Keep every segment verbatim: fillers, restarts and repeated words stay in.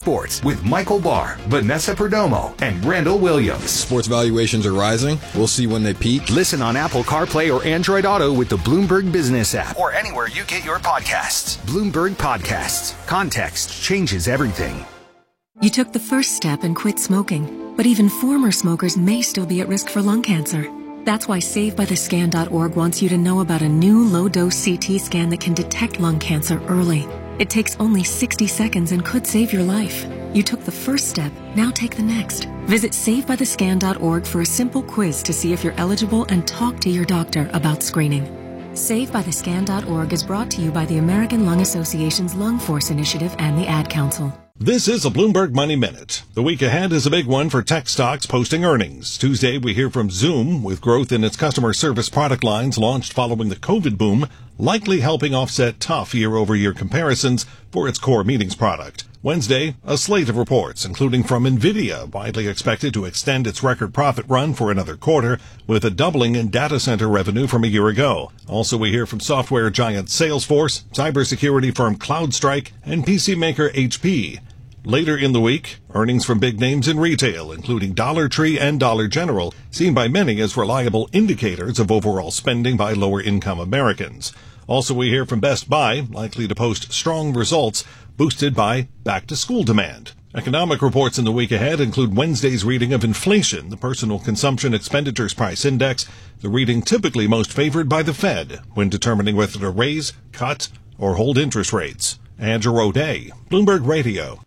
Sports with Michael Barr, Vanessa Perdomo, and Randall Williams. Sports valuations are rising. We'll see when they peak. Listen on Apple CarPlay or Android Auto with the Bloomberg Business app or anywhere you get your podcasts. Bloomberg Podcasts. Context changes everything. You took the first step and quit smoking, but even former smokers may still be at risk for lung cancer. That's why Save By The Scan dot org wants you to know about a new low-dose C T scan that can detect lung cancer early. It takes only sixty seconds and could save your life. You took the first step, now take the next. Visit Save By The Scan dot org for a simple quiz to see if you're eligible and talk to your doctor about screening. Save By The Scan dot org is brought to you by the American Lung Association's Lung Force Initiative and the Ad Council. This is a Bloomberg Money Minute. The week ahead is a big one for tech stocks posting earnings. Tuesday, we hear from Zoom, with growth in its customer service product lines launched following the COVID boom, likely helping offset tough year-over-year comparisons for its core meetings product. Wednesday, a slate of reports, including from NVIDIA, widely expected to extend its record profit run for another quarter, with a doubling in data center revenue from a year ago. Also, we hear from software giant Salesforce, cybersecurity firm CrowdStrike, and P C maker H P. Later in the week, earnings from big names in retail, including Dollar Tree and Dollar General, seen by many as reliable indicators of overall spending by lower-income Americans. Also, we hear from Best Buy, likely to post strong results, boosted by back-to-school demand. Economic reports in the week ahead include Wednesday's reading of inflation, the Personal Consumption Expenditures Price Index, the reading typically most favored by the Fed when determining whether to raise, cut, or hold interest rates. Andrew O'Day, Bloomberg Radio.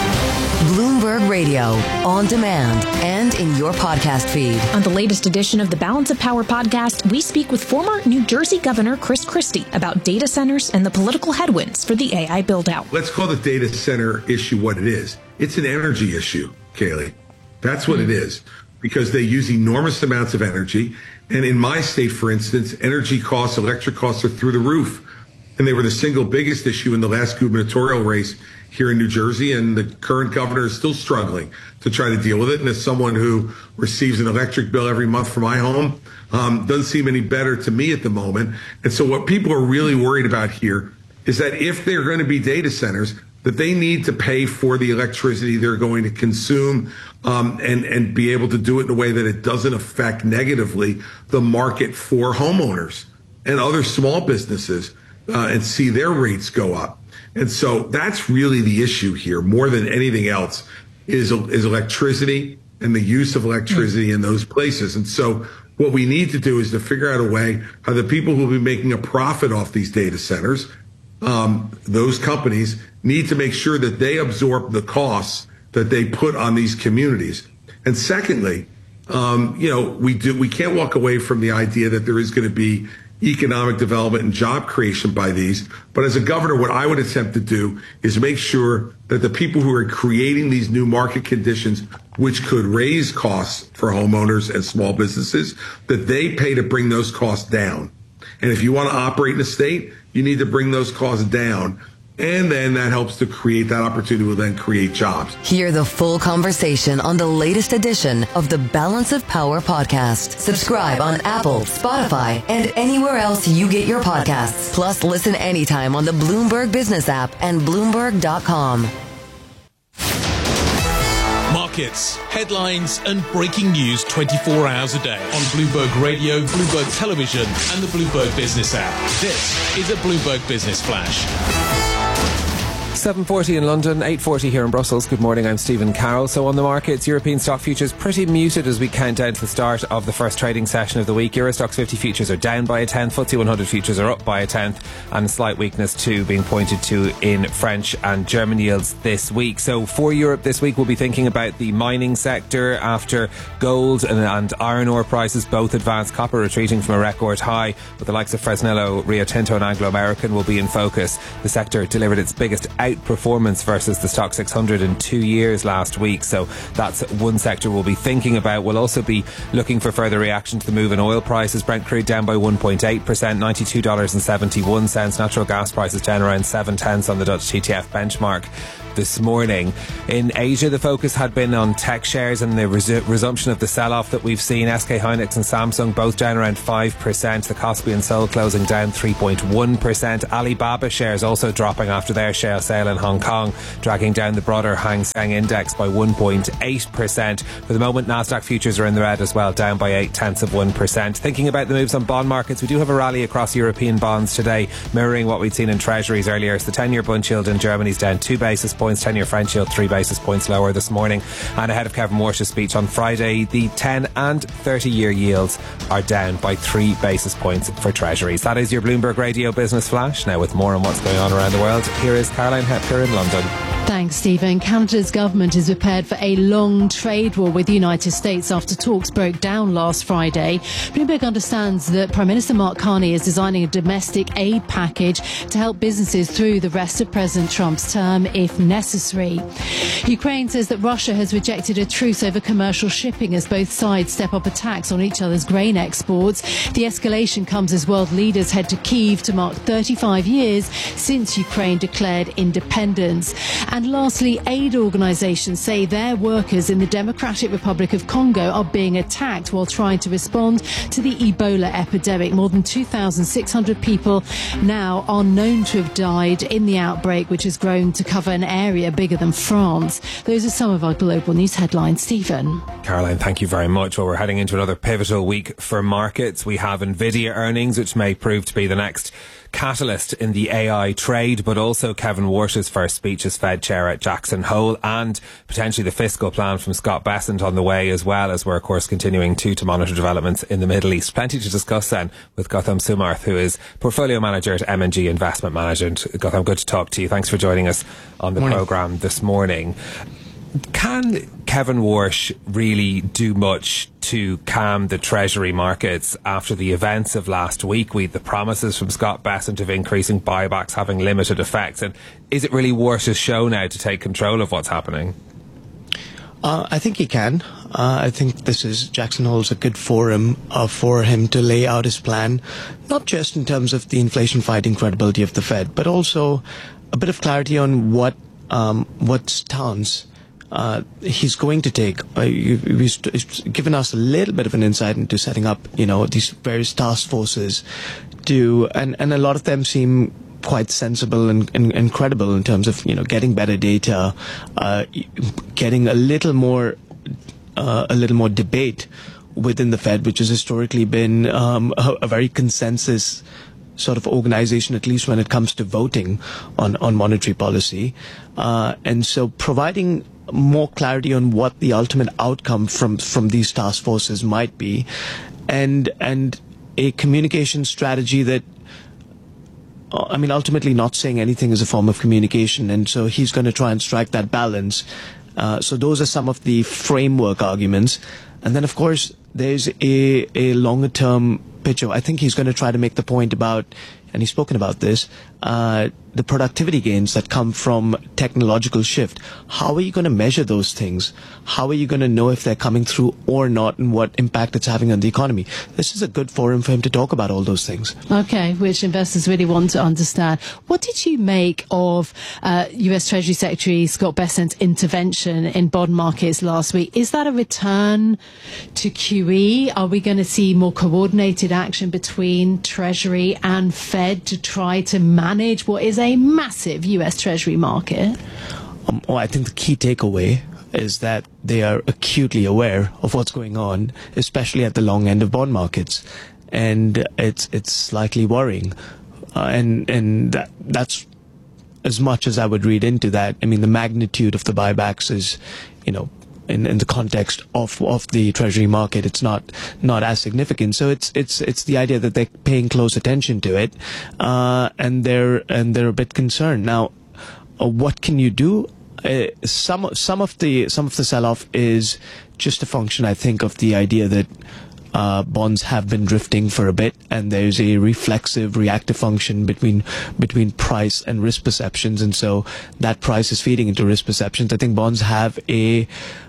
Bloomberg Radio, on demand and in your podcast feed. On the latest edition of the Balance of Power podcast, we speak with former New Jersey Governor Chris Christie about data centers and the political headwinds for the A I build-out. Let's call the data center issue what it is. It's an energy issue, Kaylee. That's what mm-hmm. it is, because they use enormous amounts of energy. And in my state, for instance, energy costs, electric costs are through the roof. And they were the single biggest issue in the last gubernatorial race here in New Jersey, and the current governor is still struggling to try to deal with it. And as someone who receives an electric bill every month for my home, um, doesn't seem any better to me at the moment. And so what people are really worried about here is that if they're going to be data centers, that they need to pay for the electricity they're going to consume, um, and, and be able to do it in a way that it doesn't affect negatively the market for homeowners and other small businesses, uh, and see their rates go up. And so that's really the issue here, more than anything else, is, is electricity and the use of electricity in those places. And so what we need to do is to figure out a way how the people who will be making a profit off these data centers, um, those companies, need to make sure that they absorb the costs that they put on these communities. And secondly, um, you know, we do we can't walk away from the idea that there is going to be economic development and job creation by these. But as a governor, what I would attempt to do is make sure that the people who are creating these new market conditions, which could raise costs for homeowners and small businesses, that they pay to bring those costs down. And if you want to operate in a state, you need to bring those costs down. And then that helps to create that opportunity will then create jobs. Hear the full conversation on the latest edition of the Balance of Power podcast. Subscribe on Apple, Spotify, and anywhere else you get your podcasts. Plus, listen anytime on the Bloomberg Business app and Bloomberg dot com. Markets, headlines, and breaking news twenty-four hours a day on Bloomberg Radio, Bloomberg Television, and the Bloomberg Business app. This is a Bloomberg Business Flash. seven forty in London, eight forty here in Brussels. Good morning, I'm Stephen Carroll. So on the markets, European stock futures pretty muted as we count down to the start of the first trading session of the week. Euro Stoxx fifty futures are down by a tenth, F T S E one hundred futures are up by a tenth, and slight weakness too being pointed to in French and German yields this week. So for Europe this week, we'll be thinking about the mining sector after gold and, and iron ore prices both advanced. Copper retreating from a record high, but the likes of Fresnillo, Rio Tinto and Anglo American will be in focus. The sector delivered its biggest outperformance versus the Stoxx six hundred in two years last week, so that's one sector we'll be thinking about. We'll also be looking for further reaction to the move in oil prices. Brent crude down by one point eight percent, ninety-two dollars and seventy-one cents. Natural gas prices down around seven tenths on the Dutch T T F benchmark this morning. In Asia, the focus had been on tech shares and the res- resumption of the sell-off that we've seen. S K Hynix and Samsung both down around five percent. The Kospi and Seoul closing down three point one percent. Alibaba shares also dropping after their share sale in Hong Kong, dragging down the broader Hang Seng Index by one point eight percent. For the moment, Nasdaq futures are in the red as well, down by eight tenths of one percent. Thinking about the moves on bond markets, we do have a rally across European bonds today, mirroring what we'd seen in treasuries earlier. So the ten-year Bund yield in Germany is down two basis points, ten-year French yield three basis points lower this morning. And ahead of Kevin Warsh's speech on Friday, the ten and thirty-year yields are down by three basis points for treasuries. That is your Bloomberg Radio Business Flash. Now, with more on what's going on around the world, here is Caroline Hepker in London. Thanks, Stephen. Canada's government is prepared for a long trade war with the United States after talks broke down last Friday. Bloomberg understands that Prime Minister Mark Carney is designing a domestic aid package to help businesses through the rest of President Trump's term if necessary. Ukraine says that Russia has rejected a truce over commercial shipping as both sides step up attacks on each other's grain exports. The escalation comes as world leaders head to Kyiv to mark thirty-five years since Ukraine declared independence. And lastly, aid organisations say their workers in the Democratic Republic of Congo are being attacked while trying to respond to the Ebola epidemic. More than two thousand six hundred people now are known to have died in the outbreak, which has grown to cover an area bigger than France. Those are some of our global news headlines. Stephen. Caroline, thank you very much. Well, we're heading into another pivotal week for markets. We have Nvidia earnings, which may prove to be the next catalyst in the A I trade, but also Kevin Warsh's first speech as Fed chair at Jackson Hole, and potentially the fiscal plan from Scott Bessent on the way, as well as we're of course continuing to, to monitor developments in the Middle East. Plenty to discuss then with Gautam Sumarth, who is portfolio manager at M and G Investment Management. Gautam, good to talk to you. Thanks for joining us on the morning. programme this morning. Can Kevin Warsh really do much to calm the Treasury markets after the events of last week? We had the promises from Scott Bessent of increasing buybacks having limited effects. And is it really Warsh's show now to take control of what's happening? Uh, I think he can. Uh, I think this is Jackson Hole's a good forum uh, for him to lay out his plan, not just in terms of the inflation fighting credibility of the Fed, but also a bit of clarity on what um, what stance Uh, he's going to take. Uh, you, he's, he's given us a little bit of an insight into setting up, you know, these various task forces to, and, and a lot of them seem quite sensible and, and, and credible in terms of, you know, getting better data, uh, getting a little more, uh, a little more debate within the Fed, which has historically been um, a, a very consensus sort of organization, at least when it comes to voting on, on monetary policy. Uh, and so providing more clarity on what the ultimate outcome from from these task forces might be, and and a communication strategy that, I mean, ultimately not saying anything is a form of communication, and so he's going to try and strike that balance. Uh, so those are some of the framework arguments. And then, of course, there's a, a longer term picture. I think he's going to try to make the point about, and he's spoken about this, uh, the productivity gains that come from technological shift. How are you going to measure those things? How are you going to know if they're coming through or not, and what impact it's having on the economy? This is a good forum for him to talk about all those things. Okay, which investors really want to understand. What did you make of uh, U S Treasury Secretary Scott Bessent's intervention in bond markets last week? Is that a return to Q E? Are we going to see more coordinated action between Treasury and Fed to try to manage what is a massive U S Treasury market? Um, well, I think the key takeaway is that they are acutely aware of what's going on, especially at the long end of bond markets, and it's it's slightly worrying, uh, and and that, that's as much as I would read into that. I mean, the magnitude of the buybacks is, you know, in, in the context of of the Treasury market, it's not not as significant. So it's it's it's the idea that they're paying close attention to it, uh, and they're and they're a bit concerned. Now, uh, what can you do? Uh, some some of the some of the sell-off is just a function, I think, of the idea that uh, bonds have been drifting for a bit, and there's a reflexive, reactive function between between price and risk perceptions, and so that price is feeding into risk perceptions. I think bonds have a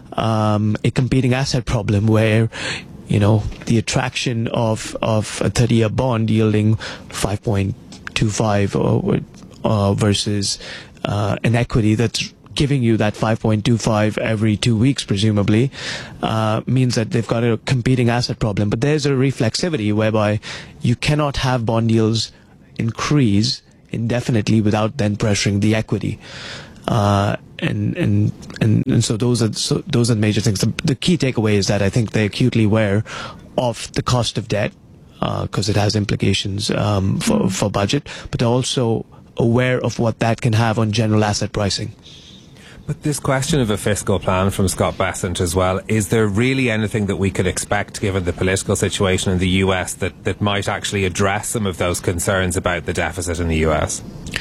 um, a competing asset problem where, you know, the attraction of of a thirty-year bond yielding five point two five or uh, versus uh, an equity that's giving you that five point two five every two weeks, presumably, uh, means that they've got a competing asset problem. But there's a reflexivity whereby you cannot have bond yields increase indefinitely without then pressuring the equity. Uh, and, and, and, and so those are, so those are the major things. The, the key takeaway is that I think they're acutely aware of the cost of debt, because uh, it has implications, um, for, for budget, but also aware of what that can have on general asset pricing. But this question of a fiscal plan from Scott Bessent as well, is there really anything that we could expect, given the political situation in the U S, that, that might actually address some of those concerns about the deficit in the U S?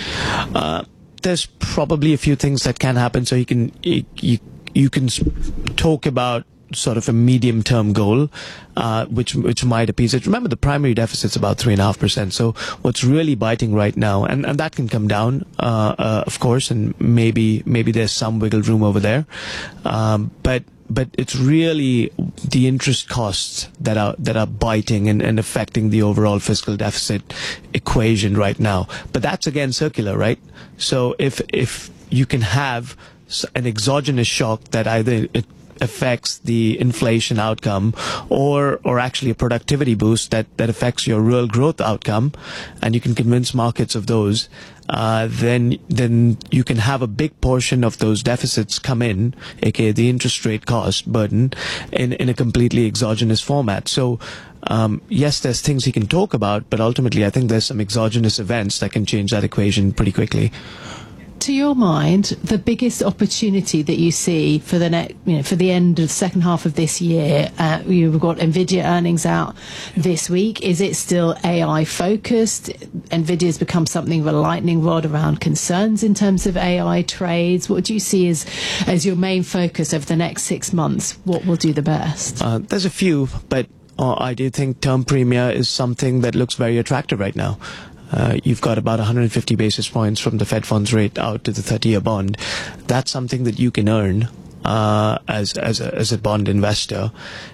Uh, there's probably a few things that can happen. So you can you, you, you can talk about sort of a medium-term goal, uh, which which might appease it. Remember, the primary deficit's about three and a half percent. So what's really biting right now, and, and that can come down, uh, uh, of course, and maybe maybe there's some wiggle room over there, um, but. But it's really the interest costs that are that are biting and, and affecting the overall fiscal deficit equation right now. But that's again circular, right? So if if you can have an exogenous shock that either it affects the inflation outcome or or actually a productivity boost that, that affects your real growth outcome, and you can convince markets of those, uh, then then you can have a big portion of those deficits come in, aka the interest rate cost burden, in, in a completely exogenous format. So um, yes, there's things he can talk about, but ultimately I think there's some exogenous events that can change that equation pretty quickly. To your mind, the biggest opportunity that you see for the next, you know, for the end of the second half of this year, uh, you've got Nvidia earnings out this week. Is it still A I focused? Nvidia's become something of a lightning rod around concerns in terms of A I trades. What do you see as as your main focus over the next six months? What will do the best? Uh, there's a few, but uh, I do think term premia is something that looks very attractive right now. Uh, you've got about one hundred fifty basis points from the Fed funds rate out to the thirty-year bond. That's something that you can earn uh, as as a, as a bond investor.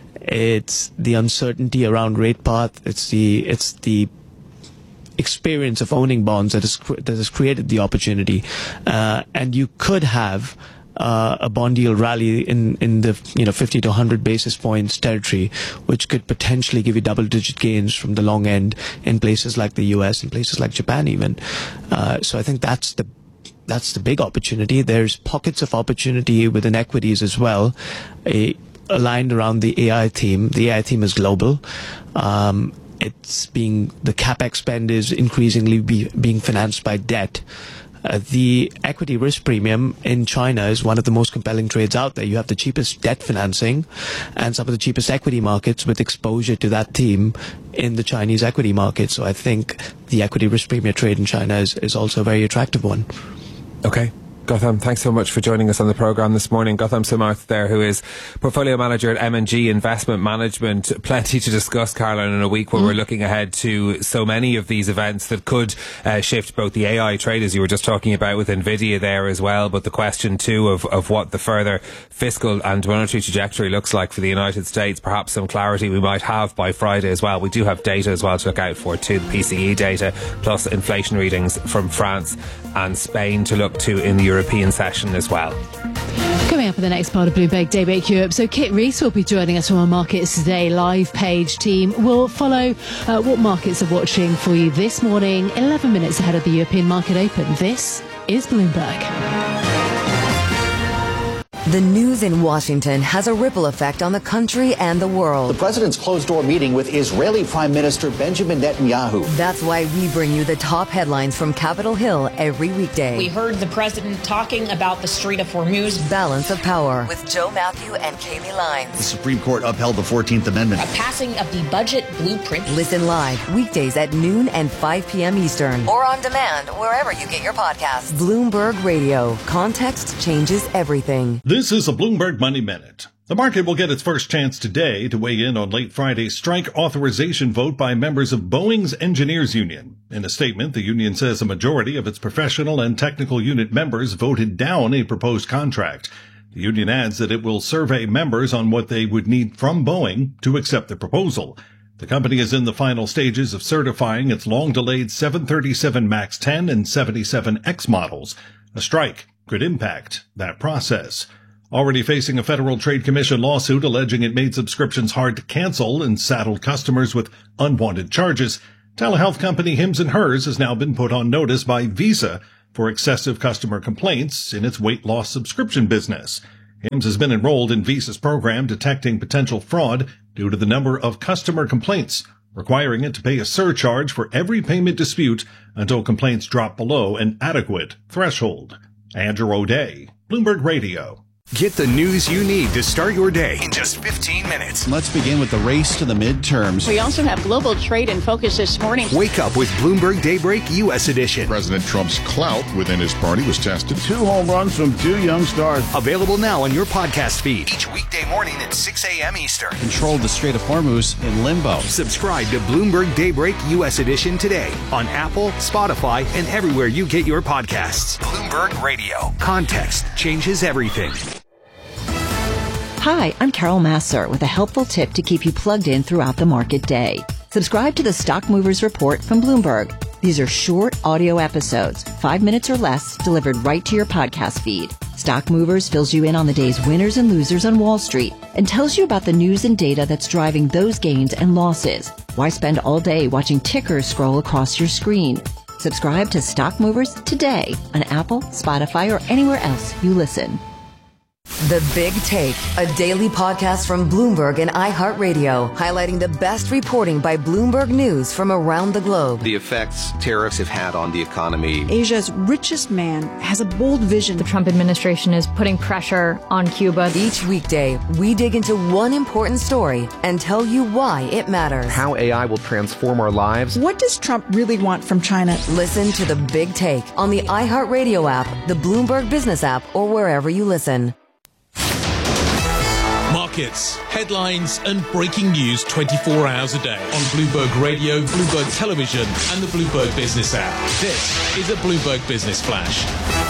It's the uncertainty around rate path. It's the it's the experience of owning bonds that has that has created the opportunity, uh, and you could have Uh, a bond yield rally in, in the you know fifty to one hundred basis points territory, which could potentially give you double-digit gains from the long end in places like the U S and places like Japan even. Uh, so I think that's the that's the big opportunity. There's pockets of opportunity within equities as well, a, aligned around the A I theme. The A I theme is global. Um, it's being the capex spend is increasingly be, being financed by debt. Uh, the equity risk premium in China is one of the most compelling trades out there. You have the cheapest debt financing and some of the cheapest equity markets with exposure to that theme in the Chinese equity market. So I think the equity risk premium trade in China is, is also a very attractive one. Okay. Gautam, thanks so much for joining us on the programme this morning. Gautam Samarth there, who is Portfolio Manager at M and G Investment Management. Plenty to discuss, Caroline, in a week where mm. we're looking ahead to so many of these events that could uh, shift both the A I trade, as you were just talking about with Nvidia there as well, but the question too of, of what the further fiscal and monetary trajectory looks like for the United States. Perhaps some clarity we might have by Friday as well. We do have data as well to look out for too, the P C E data, plus inflation readings from France and Spain to look to in the European session as well. Coming up in the next part of Bloomberg Daybreak Europe, so Kit Rees will be joining us from our Markets Today live page team. We'll follow uh, what markets are watching for you this morning, eleven minutes ahead of the European market open. This is Bloomberg. The news in Washington has a ripple effect on the country and the world. The president's closed-door meeting with Israeli Prime Minister Benjamin Netanyahu. That's why we bring you the top headlines from Capitol Hill every weekday. We heard the president talking about the Strait of Hormuz. Balance of Power with Joe Matthew and Kaylee Lyons. The Supreme Court upheld the fourteenth Amendment. A passing of the budget blueprint. Listen live weekdays at noon and five p.m. Eastern. Or on demand wherever you get your podcasts. Bloomberg Radio. Context changes everything. This is a Bloomberg Money Minute. The market will get its first chance today to weigh in on late Friday's strike authorization vote by members of Boeing's Engineers Union. In a statement, the union says a majority of its professional and technical unit members voted down a proposed contract. The union adds that it will survey members on what they would need from Boeing to accept the proposal. The company is in the final stages of certifying its long-delayed seven thirty-seven MAX ten and seventy-seven X models. A strike could impact that process. Already facing a Federal Trade Commission lawsuit alleging it made subscriptions hard to cancel and saddled customers with unwanted charges, Telehealth company Hims and Hers has now been put on notice by Visa for excessive customer complaints in its weight loss subscription business. Hims has been enrolled in Visa's program detecting potential fraud due to the number of customer complaints, requiring it to pay a surcharge for every payment dispute until complaints drop below an adequate threshold. Andrew O'Day, Bloomberg Radio. Get the news you need to start your day in just fifteen minutes. Let's begin with the race to the midterms. We also have global trade in focus this morning. Wake up with Bloomberg Daybreak U S Edition. President Trump's clout within his party was tested. Two home runs from two young stars. Available now on your podcast feed. Each weekday morning at six a.m. Eastern. Control the Strait of Hormuz in limbo. Subscribe to Bloomberg Daybreak U S Edition today on Apple, Spotify, and everywhere you get your podcasts. Bloomberg Radio. Context changes everything. Hi, I'm Carol Massar with a helpful tip to keep you plugged in throughout the market day. Subscribe to the Stock Movers Report from Bloomberg. These are short audio episodes, five minutes or less, delivered right to your podcast feed. Stock Movers fills you in on the day's winners and losers on Wall Street and tells you about the news and data that's driving those gains and losses. Why spend all day watching tickers scroll across your screen? Subscribe to Stock Movers today on Apple, Spotify, or anywhere else you listen. The Big Take, a daily podcast from Bloomberg and iHeartRadio, highlighting the best reporting by Bloomberg News from around the globe. The effects tariffs have had on the economy. Asia's richest man has a bold vision. The Trump administration is putting pressure on Cuba. Each weekday, we dig into one important story and tell you why it matters. How A I will transform our lives. What does Trump really want from China? Listen to The Big Take on the iHeartRadio app, the Bloomberg Business app, or wherever you listen. Markets, headlines and breaking news twenty-four hours a day on Bloomberg Radio, Bloomberg Television and the Bloomberg Business app. This is a Bloomberg Business Flash.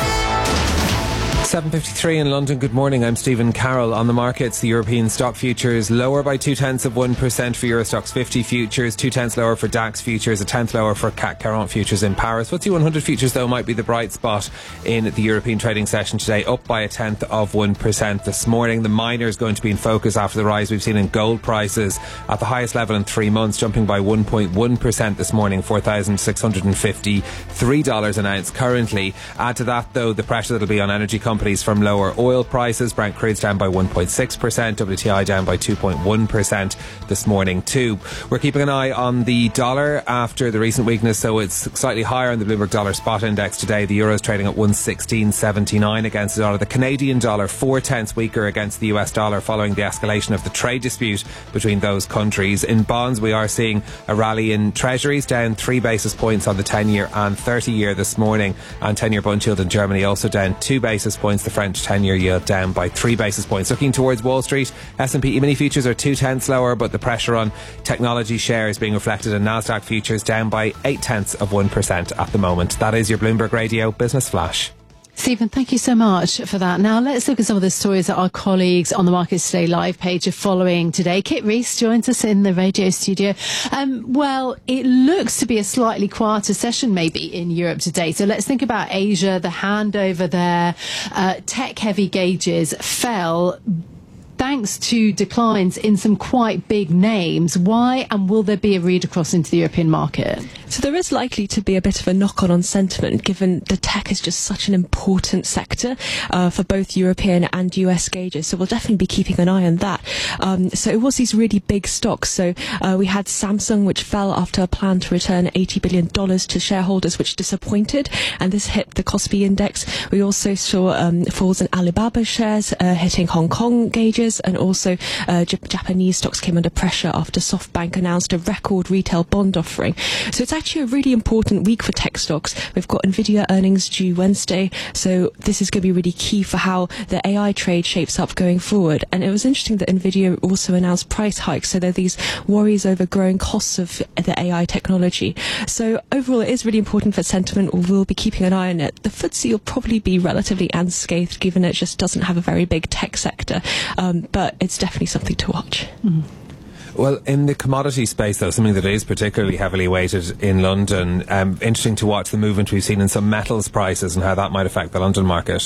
seven fifty-three in London. Good morning. I'm Stephen Carroll. On the markets, the European stock futures lower by two tenths of one percent for Eurostoxx fifty futures, two tenths lower for DAX futures, a tenth lower for C A C quarante futures in Paris. F T S E one hundred futures, though, might be the bright spot in the European trading session today, up by a tenth of one percent this morning. The miner is going to be in focus after the rise we've seen in gold prices at the highest level in three months, jumping by one point one percent this morning, four thousand six hundred fifty-three dollars an ounce currently. Add to that, though, the pressure that'll be on energy companies from lower oil prices. Brent crude's down by one point six percent, W T I down by two point one percent this morning too. We're keeping an eye on the dollar after the recent weakness, so it's slightly higher on the Bloomberg Dollar Spot Index today. The euro's trading at one sixteen seventy-nine against the dollar. The Canadian dollar four tenths weaker against the U S dollar following the escalation of the trade dispute between those countries. In bonds, we are seeing a rally in treasuries, down three basis points on the ten year and thirty year this morning, and ten year bond yield in Germany also down two basis points. The French ten year yield down by three basis points. Looking towards Wall Street, S and P E-mini futures are two tenths lower, but the pressure on technology shares being reflected in Nasdaq futures down by eight tenths of one percent at the moment. That is your Bloomberg Radio Business Flash. Stephen, thank you so much for that. Now, let's look at some of the stories that our colleagues on the Markets Today live page are following today. Kit Rees joins us in the radio studio. Um, well, it looks to be a slightly quieter session maybe in Europe today. So let's think about Asia, the handover there. Uh, tech-heavy gauges fell thanks to declines in some quite big names. Why, and will there be a read across into the European market? So there is likely to be a bit of a knock-on on sentiment, given the tech is just such an important sector uh, for both European and U S gauges. So we'll definitely be keeping an eye on that. Um, so it was these really big stocks. So uh, we had Samsung, which fell after a plan to return eighty billion dollars to shareholders, which disappointed, and this hit the Kospi index. We also saw um, falls in Alibaba shares uh, hitting Hong Kong gauges, and also uh, J- Japanese stocks came under pressure after SoftBank announced a record retail bond offering. So it's actually a really important week for tech stocks. We've got Nvidia earnings due Wednesday, so this is going to be really key for how the A I trade shapes up going forward. And it was interesting that Nvidia also announced price hikes, so there are these worries over growing costs of the A I technology. So overall, it is really important for sentiment. We'll be keeping an eye on it. The F T S E will probably be relatively unscathed, given it just doesn't have a very big tech sector, um, but it's definitely something to watch. Mm. Well, in the commodity space, though, something that is particularly heavily weighted in London, um, interesting to watch the movement we've seen in some metals prices and how that might affect the London market.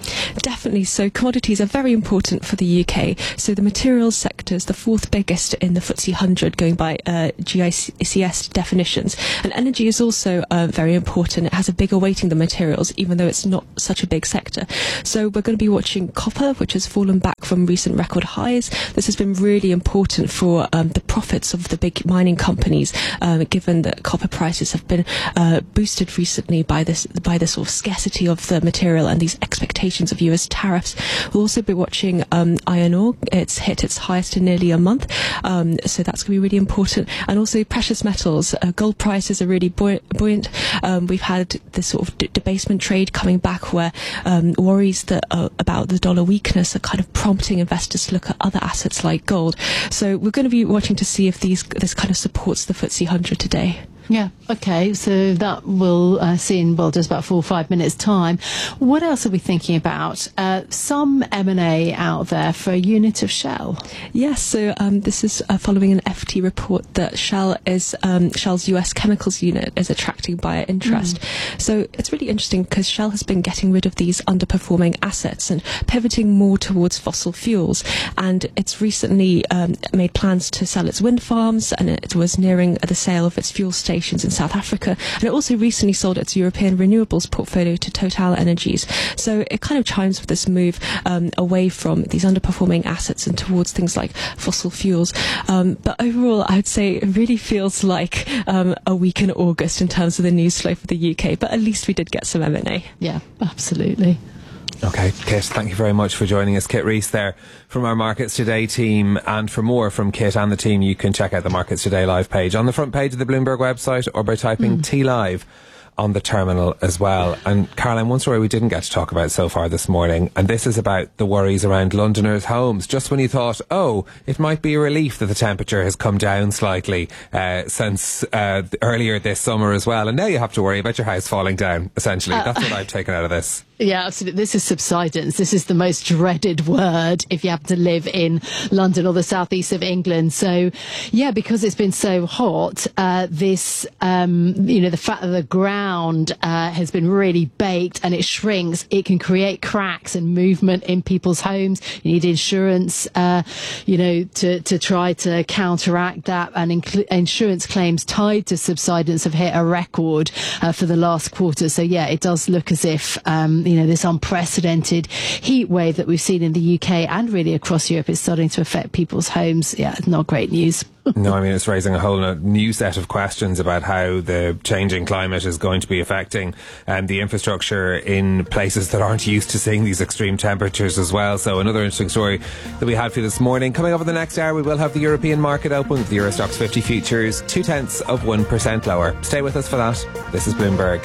Definitely. So commodities are very important for the U K. So the materials sector is the fourth biggest in the F T S E one hundred, going by uh, G I C S definitions. And energy is also uh, very important. It has a bigger weighting than materials, even though it's not such a big sector. So we're going to be watching copper, which has fallen back from recent record highs. This has been really important for um, the profits of the big mining companies, um, given that copper prices have been uh, boosted recently by this by the sort of scarcity of the material and these expectations of U S tariffs. We'll also be watching um, iron ore. It's hit its highest in nearly a month, um, so that's going to be really important. And also precious metals. Uh, gold prices are really buoy- buoyant. Um, we've had this sort of d- debasement trade coming back, where um, worries that uh, about the dollar weakness are kind of prompting investors to look at other assets like gold. So we're going to be watching to see if these this kind of supports the F T S E one hundred today. Yeah, okay, so that will uh, see in, well, just about four or five minutes' time. What else are we thinking about? Uh, some M and A out there for a unit of Shell. Yes, so um, this is uh, following an F T report that Shell is um, Shell's U S chemicals unit is attracting buyer interest. Mm. So it's really interesting because Shell has been getting rid of these underperforming assets and pivoting more towards fossil fuels. And it's recently um, made plans to sell its wind farms, and it was nearing the sale of its fuel stations in South Africa, and it also recently sold its European renewables portfolio to Total Energies. So it kind of chimes with this move um, away from these underperforming assets and towards things like fossil fuels. Um, but overall, I would say it really feels like um, a week in August in terms of the news flow for the U K, but at least we did get some M and A. Yeah, absolutely. Okay, Kit, thank you very much for joining us. Kit Rees there from our Markets Today team. And for more from Kit and the team, you can check out the Markets Today live page on the front page of the Bloomberg website, or by typing mm. T Live on the terminal as well. And Caroline, one story we didn't get to talk about so far this morning, and this is about the worries around Londoners' homes. Just when you thought, oh, it might be a relief that the temperature has come down slightly uh, since uh, earlier this summer as well, and now you have to worry about your house falling down, essentially. That's what I've taken out of this. Yeah, absolutely. This is subsidence. This is the most dreaded word if you happen to live in London or the southeast of England. So, yeah, because it's been so hot, uh, this, um, you know, the fact that the ground uh, has been really baked and it shrinks, it can create cracks and movement in people's homes. You need insurance, uh, you know, to, to try to counteract that. And inc- insurance claims tied to subsidence have hit a record uh, for the last quarter. So, yeah, it does look as if, um, you know, this unprecedented heat wave that we've seen in the U K and really across Europe is starting to affect people's homes. Yeah, it's not great news. No, I mean, it's raising a whole new set of questions about how the changing climate is going to be affecting um, the infrastructure in places that aren't used to seeing these extreme temperatures as well. So another interesting story that we had for you this morning. Coming up in the next hour, we will have the European market open with the Euro Stoxx fifty futures two tenths of one percent lower. Stay with us for that. This is Bloomberg.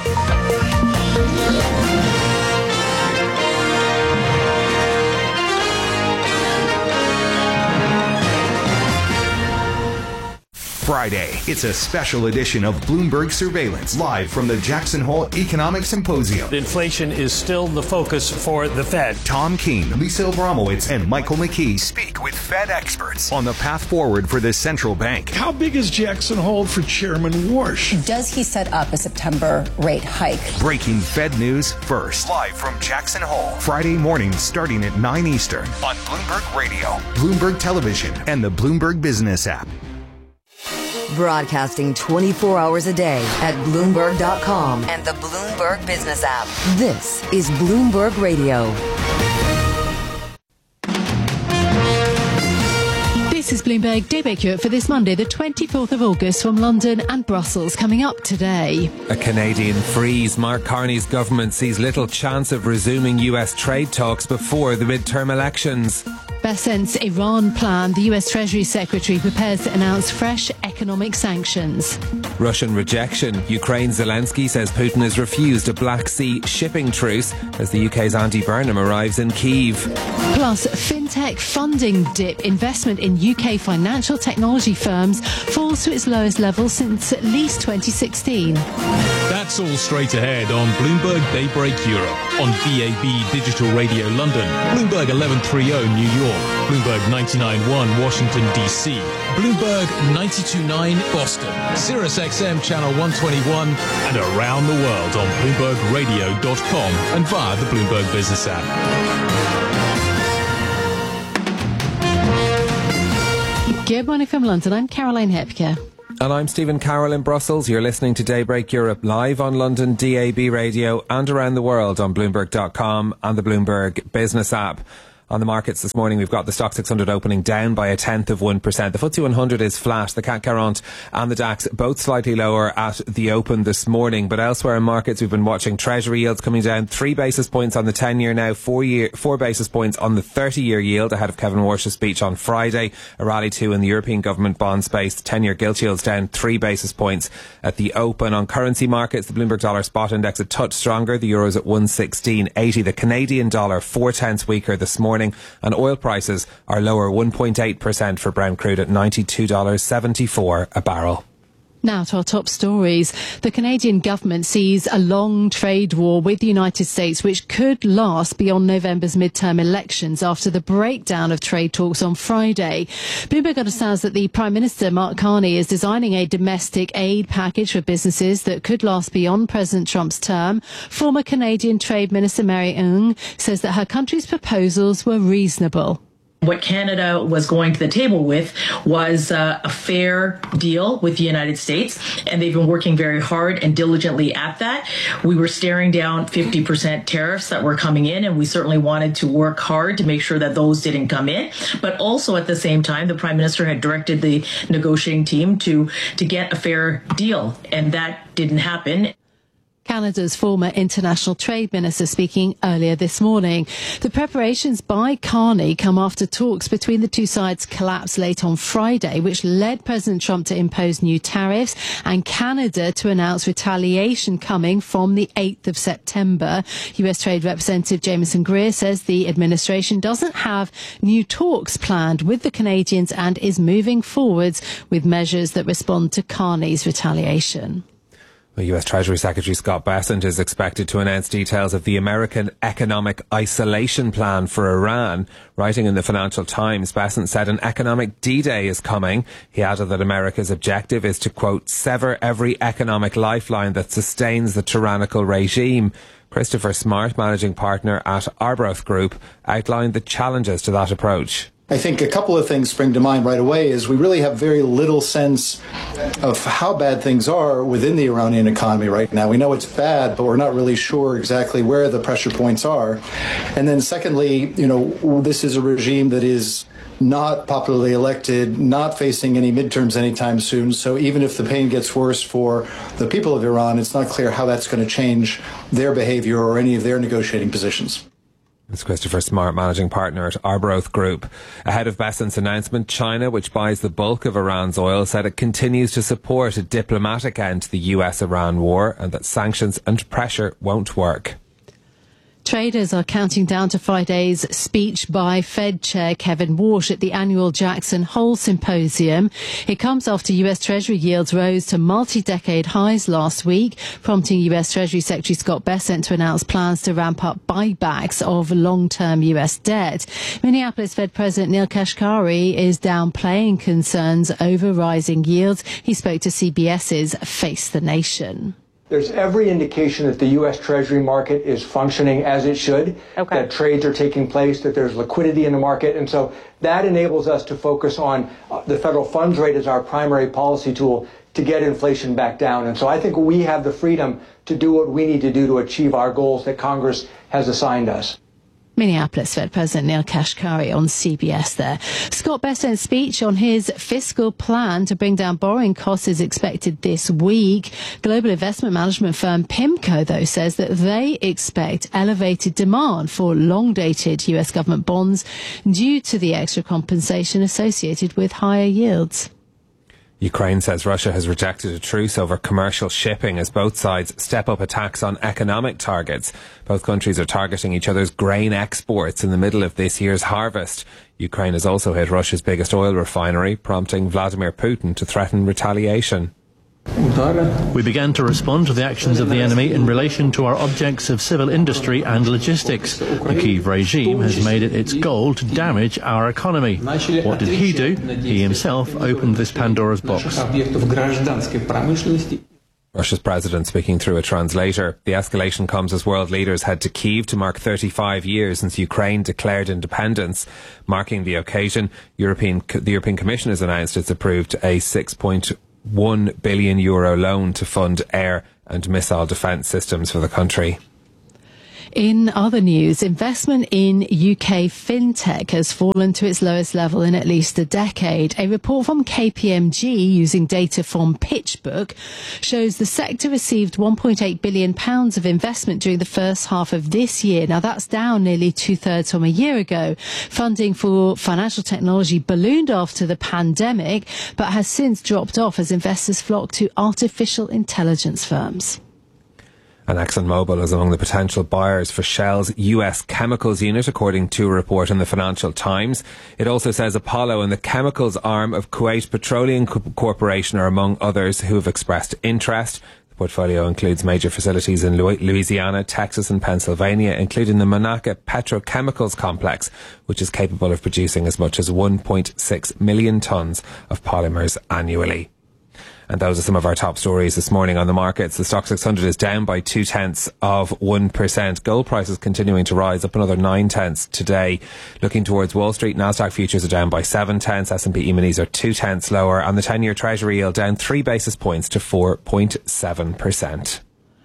Friday. It's a special edition of Bloomberg Surveillance, live from the Jackson Hole Economic Symposium. Inflation is still the focus for the Fed. Tom Keene, Lisa Abramowitz, and Michael McKee speak with Fed experts on the path forward for the central bank. How big is Jackson Hole for Chairman Warsh? Does he set up a September rate hike? Breaking Fed news first. Live from Jackson Hole. Friday morning starting at nine Eastern on Bloomberg Radio, Bloomberg Television, and the Bloomberg Business app. Broadcasting twenty-four hours a day at Bloomberg dot com and the Bloomberg Business app. This is Bloomberg Radio. This is Bloomberg Daybreak Europe for this Monday, the twenty-fourth of August, from London and Brussels. Coming up today, a Canadian freeze. Mark Carney's government sees little chance of resuming U S trade talks before the midterm elections. Bessent's Iran plan. The U S Treasury Secretary prepares to announce fresh economic sanctions. Russian rejection. Ukraine Zelensky says Putin has refused a Black Sea shipping truce as the U K's Andy Burnham arrives in Kyiv. Plus, fintech funding dip. Investment in U K financial technology firms falls to its lowest level since at least twenty sixteen. That's That's all straight ahead on Bloomberg Daybreak Europe, on B A B Digital Radio London, Bloomberg eleven thirty New York, Bloomberg ninety-nine point one Washington D C, Bloomberg ninety-two point nine Boston, Sirius X M Channel one twenty-one, and around the world on Bloomberg Radio dot com and via the Bloomberg Business app. Good morning from London. I'm Caroline Hepker. And I'm Stephen Carroll in Brussels. You're listening to Daybreak Europe live on London D A B Radio and around the world on Bloomberg dot com and the Bloomberg Business app. On the markets this morning, we've got the Stoxx six hundred opening down by a tenth of one percent. The F T S E one hundred is flat. The C A C quarante and the DAX both slightly lower at the open this morning. But elsewhere in markets, we've been watching Treasury yields coming down three basis points on the ten-year now, four, year, four basis points on the thirty-year yield ahead of Kevin Walsh's speech on Friday. A rally too in the European government bond space. The ten-year gilt yields down three basis points at the open. On currency markets, the Bloomberg Dollar Spot Index a touch stronger. The Euro's at one sixteen eighty. The Canadian dollar four tenths weaker this morning. And oil prices are lower one point eight percent for Brent crude at ninety-two dollars seventy-four a barrel. Now to our top stories. The Canadian government sees a long trade war with the United States which could last beyond November's midterm elections after the breakdown of trade talks on Friday. Bloomberg understands that the Prime Minister, Mark Carney, is designing a domestic aid package for businesses that could last beyond President Trump's term. Former Canadian Trade Minister Mary Ng says that her country's proposals were reasonable. What Canada was going to the table with was uh, a fair deal with the United States, and they've been working very hard and diligently at that. We were staring down fifty percent tariffs that were coming in, and we certainly wanted to work hard to make sure that those didn't come in. But also at the same time, the Prime Minister had directed the negotiating team to, to get a fair deal, and that didn't happen. Canada's former international trade minister speaking earlier this morning. The preparations by Carney come after talks between the two sides collapsed late on Friday, which led President Trump to impose new tariffs and Canada to announce retaliation coming from the eighth of September. U S Trade Representative Jameson Greer says the administration doesn't have new talks planned with the Canadians and is moving forwards with measures that respond to Carney's retaliation. The U S Treasury Secretary Scott Bessent is expected to announce details of the American economic isolation plan for Iran. Writing in the Financial Times, Bessent said an economic D-Day is coming. He added that America's objective is to, quote, sever every economic lifeline that sustains the tyrannical regime. Christopher Smart, managing partner at Arbroath Group, outlined the challenges to that approach. I think a couple of things spring to mind right away is we really have very little sense of how bad things are within the Iranian economy right now. We know it's bad, but we're not really sure exactly where the pressure points are. And then secondly, you know, this is a regime that is not popularly elected, not facing any midterms anytime soon. So even if the pain gets worse for the people of Iran, it's not clear how that's going to change their behavior or any of their negotiating positions. It's Christopher Smart, managing partner at Arbroath Group. Ahead of Bessent's announcement, China, which buys the bulk of Iran's oil, said it continues to support a diplomatic end to the U S Iran war and that sanctions and pressure won't work. Traders are counting down to Friday's speech by Fed Chair Kevin Walsh at the annual Jackson Hole Symposium. It comes after U S Treasury yields rose to multi-decade highs last week, prompting U S Treasury Secretary Scott Bessent to announce plans to ramp up buybacks of long-term U S debt. Minneapolis Fed President Neel Kashkari is downplaying concerns over rising yields. He spoke to CBS's Face the Nation. There's every indication that the U S Treasury market is functioning as it should, okay. That trades are taking place, that there's liquidity in the market. And so that enables us to focus on uh, the federal funds rate as our primary policy tool to get inflation back down. And so I think we have the freedom to do what we need to do to achieve our goals that Congress has assigned us. Minneapolis Fed President Neel Kashkari on C B S there. Scott Bessent's speech on his fiscal plan to bring down borrowing costs is expected this week. Global investment management firm PIMCO, though, says that they expect elevated demand for long-dated U S government bonds due to the extra compensation associated with higher yields. Ukraine says Russia has rejected a truce over commercial shipping as both sides step up attacks on economic targets. Both countries are targeting each other's grain exports in the middle of this year's harvest. Ukraine has also hit Russia's biggest oil refinery, prompting Vladimir Putin to threaten retaliation. We began to respond to the actions of the enemy in relation to our objects of civil industry and logistics. The Kyiv regime has made it its goal to damage our economy. What did he do? He himself opened this Pandora's box. Russia's president speaking through a translator. The escalation comes as world leaders head to Kyiv to mark thirty-five years since Ukraine declared independence. Marking the occasion, European, the European Commission has announced it's approved a six point one billion euro loan to fund air and missile defence systems for the country. In other news, investment in U K fintech has fallen to its lowest level in at least a decade. A report from K P M G using data from PitchBook shows the sector received one point eight billion pounds of investment during the first half of this year. Now that's down nearly two-thirds from a year ago. Funding for financial technology ballooned after the pandemic, but has since dropped off as investors flock to artificial intelligence firms. And ExxonMobil is among the potential buyers for Shell's U S chemicals unit, according to a report in the Financial Times. It also says Apollo and the chemicals arm of Kuwait Petroleum Corporation are among others who have expressed interest. The portfolio includes major facilities in Louisiana, Texas and Pennsylvania, including the Monaca Petrochemicals Complex, which is capable of producing as much as one point six million tonnes of polymers annually. And those are some of our top stories this morning on the markets. The Stoxx six hundred is down by two tenths of one percent. Gold prices continuing to rise, up another nine tenths today. Looking towards Wall Street, Nasdaq futures are down by seven tenths. S and P E-minis are two tenths lower, and the ten-year Treasury yield down three basis points to four point seven percent.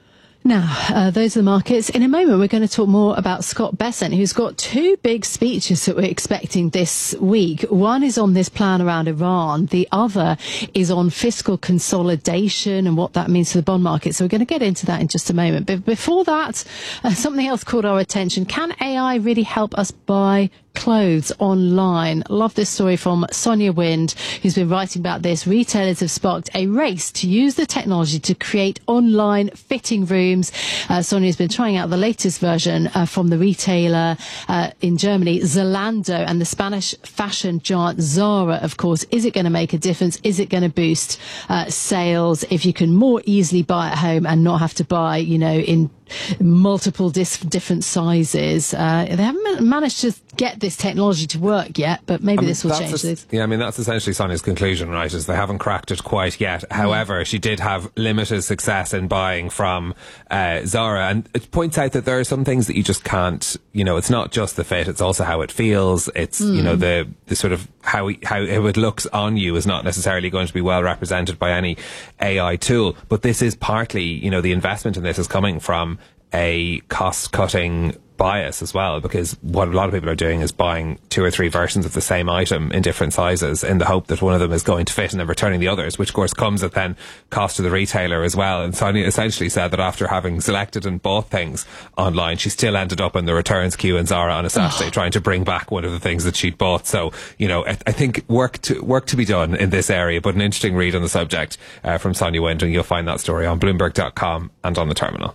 Now, uh, those are the markets. In a moment, we're going to talk more about Scott Bessent, who's got two big speeches that we're expecting this week. One is on this plan around Iran. The other is on fiscal consolidation and what that means to the bond market. So we're going to get into that in just a moment. But before that, uh, something else caught our attention. Can A I really help us buy clothes online? Love this story from Sonia Wind, who's been writing about this. Retailers have sparked a race to use the technology to create online fitting rooms. Uh, Sonia's been trying out the latest version uh, from the retailer uh, in Germany, Zalando, and the Spanish fashion giant Zara, of course. Is it going to make a difference? Is it going to boost uh, sales if you can more easily buy at home and not have to buy, you know, in multiple dis- different sizes? Uh, they haven't managed to get this technology to work yet, but maybe I mean, this will change a, this. Yeah, I mean, that's essentially Sonia's conclusion, right, is they haven't cracked it quite yet. Mm. However, she did have limited success in buying from uh, Zara, and it points out that there are some things that you just can't, you know, it's not just the fit, it's also how it feels. It's, mm. you know, the, the sort of how, how it looks on you is not necessarily going to be well represented by any A I tool. But this is partly, you know, the investment in this is coming from a cost-cutting bias as well, because what a lot of people are doing is buying two or three versions of the same item in different sizes in the hope that one of them is going to fit and then returning the others, which of course comes at then cost to the retailer as well. And Sonia essentially said that after having selected and bought things online, she still ended up in the returns queue in Zara on a Saturday oh. trying to bring back one of the things that she'd bought. So, you know, I, I think work to work to be done in this area, but an interesting read on the subject uh, from Sonia Wind, and you'll find that story on Bloomberg dot com and on the terminal.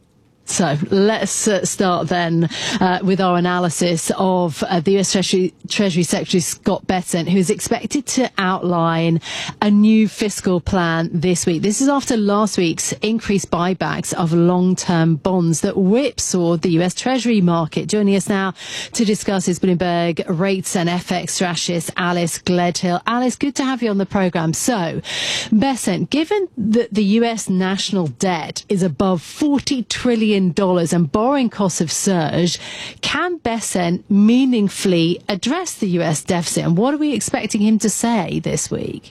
So let's uh, start then uh, with our analysis of uh, the U S Treasury, Treasury Secretary Scott Bessent, who is expected to outline a new fiscal plan this week. This is after last week's increased buybacks of long-term bonds that whipsawed the U S Treasury market. Joining us now to discuss is Bloomberg rates and F X strategist Alice Gledhill. Alice, good to have you on the programme. So, Bessent, given that the U S national debt is above forty trillion dollars and borrowing costs have surged, can Bessent meaningfully address the U S deficit? And what are we expecting him to say this week?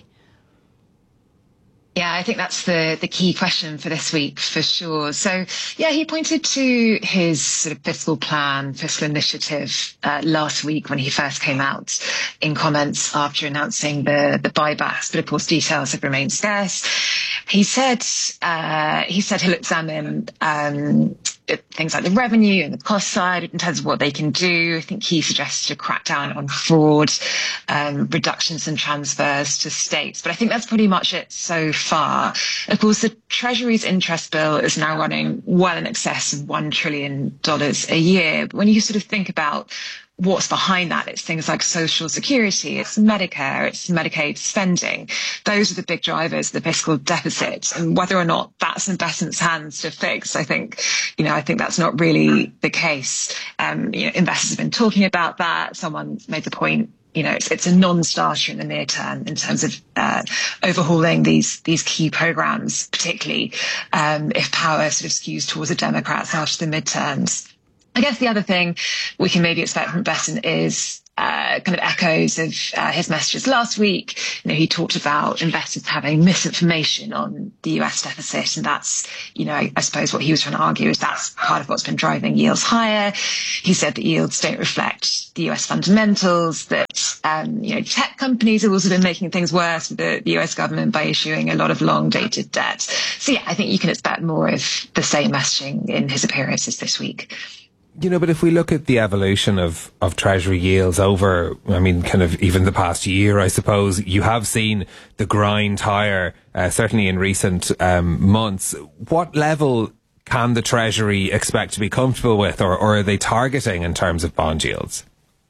Yeah, I think that's the, the key question for this week, for sure. So, yeah, he pointed to his sort of fiscal plan, fiscal initiative uh, last week when he first came out in comments after announcing the, the buybacks. But of course, details have remained scarce. He said, uh, he said he'll examine um, things like the revenue and the cost side in terms of what they can do. I think he suggested a crackdown on fraud, um, reductions in transfers to states. But I think that's pretty much it so far. Of course, the Treasury's interest bill is now running well in excess of one trillion dollars a year. But when you sort of think about what's behind that. It's things like Social Security, it's Medicare, it's Medicaid spending. Those are the big drivers of the fiscal deficit. And whether or not that's in investors' hands to fix, I think, you know, I think that's not really the case. Um, you know, investors have been talking about that. Someone made the point, you know, it's, it's a non-starter in the near term in terms of uh, overhauling these these key programs, particularly um, if power sort of skews towards the Democrats after the midterms. I guess the other thing we can maybe expect from Bessen is uh, kind of echoes of uh, his messages last week. You know, he talked about investors having misinformation on the U S deficit, and that's, you know, I, I suppose what he was trying to argue is that's part of what's been driving yields higher. He said that yields don't reflect the U S fundamentals, that, um, you know, tech companies have also been making things worse with the, the U S government by issuing a lot of long-dated debt. So, yeah, I think you can expect more of the same messaging in his appearances this week. You know, but if we look at the evolution of, of Treasury yields over, I mean, kind of even the past year, I suppose, you have seen the grind higher, uh, certainly in recent um, months. What level can the Treasury expect to be comfortable with, or, or are they targeting in terms of bond yields?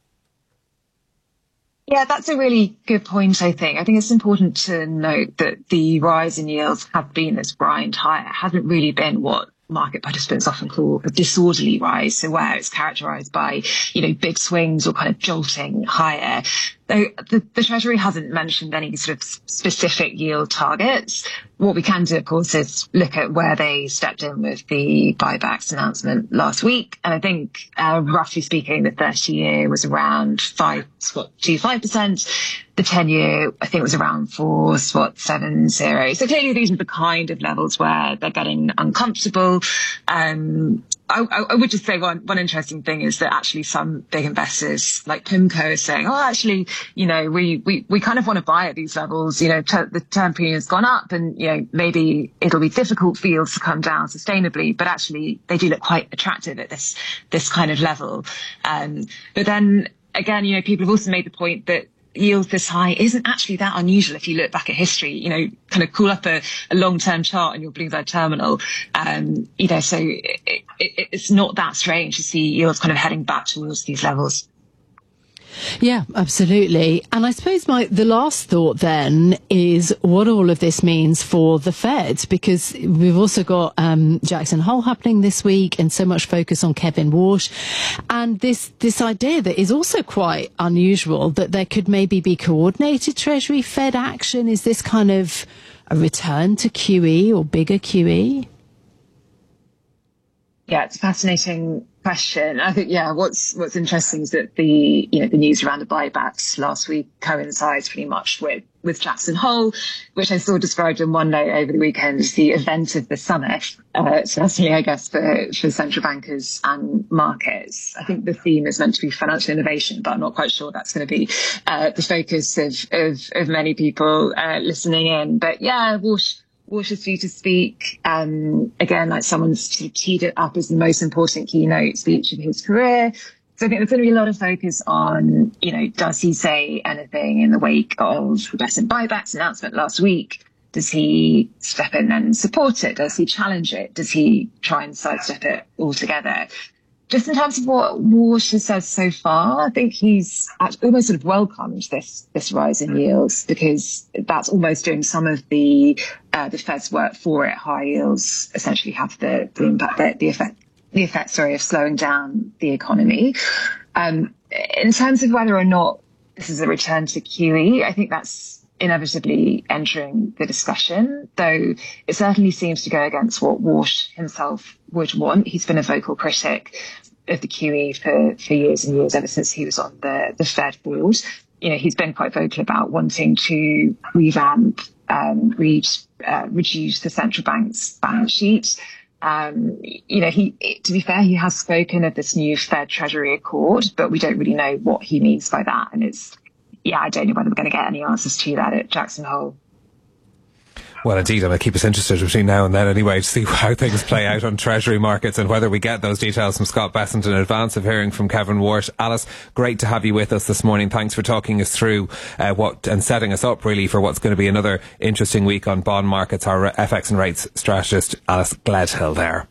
Yeah, that's a really good point, I think. I think it's important to note that the rise in yields have been this grind higher. It hasn't really been what market participants often call a disorderly rise, so where it's characterised by, you know, big swings or kind of jolting higher. Though the, the Treasury hasn't mentioned any sort of specific yield targets. What we can do, of course, is look at where they stepped in with the buybacks announcement last week. And I think, uh, roughly speaking, the thirty-year was around five spot two five percent. The ten-year, I think, was around four spot seven zero. So clearly these are the kind of levels where they're getting uncomfortable. Um, I, I would just say one, one interesting thing is that actually some big investors like PIMCO are saying, oh, actually, you know, we, we, we kind of want to buy at these levels. You know, ter- the term premium has gone up and, you know, maybe it'll be difficult for yields to come down sustainably, but actually they do look quite attractive at this, this kind of level. Um, but then again, you know, people have also made the point that yields this high isn't actually that unusual if you look back at history. You know, kind of call up a, a long-term chart on your Bloomberg terminal. Um, you know, so it, it, it's not that strange to see yields kind of heading back towards these levels. Yeah, absolutely. And I suppose my the last thought then is what all of this means for the Fed, because we've also got um, Jackson Hole happening this week and so much focus on Kevin Warsh. And this, this idea that is also quite unusual, that there could maybe be coordinated Treasury Fed action. Is this kind of a return to Q E or bigger Q E? Yeah, it's a fascinating question. I think, yeah, what's what's interesting is that the you know the news around the buybacks last week coincides pretty much with with Jackson Hole, which I saw described in OneNote over the weekend as the event of the summit. Uh, certainly, I guess for for central bankers and markets, I think the theme is meant to be financial innovation, but I'm not quite sure that's going to be uh, the focus of of, of many people uh, listening in. But yeah, Walsh. Walsh is due to speak, um, again, like someone's sort of teed it up as the most important keynote speech of his career. So I think there's going to be a lot of focus on, you know, does he say anything in the wake of the Bessen buybacks announcement last week? Does he step in and support it? Does he challenge it? Does he try and sidestep it altogether? Just in terms of what Walsh has said so far, I think he's almost sort of welcomed this this rise in yields, because that's almost doing some of the uh, the Fed's work for it. High yields essentially have the the impact, the, the effect, the effect, sorry, of slowing down the economy. Um, in terms of whether or not this is a return to Q E, I think that's inevitably entering the discussion, though it certainly seems to go against what Walsh himself would want. He's been a vocal critic of the Q E for, for years and years, ever since he was on the, the Fed board. You know, he's been quite vocal about wanting to revamp, um, re- uh, reduce the central bank's balance sheet. Um, you know, he, to be fair, he has spoken of this new Fed Treasury Accord, but we don't really know what he means by that. And it's, yeah, I don't know whether we're going to get any answers to that at Jackson Hole. Well, indeed, and I'll keep us interested between now and then anyway to see how things play out on Treasury markets and whether we get those details from Scott Bessent in advance of hearing from Kevin Warsh. Alice, great to have you with us this morning. Thanks for talking us through uh, what and setting us up really for what's going to be another interesting week on bond markets. Our F X and rates strategist, Alice Gledhill there.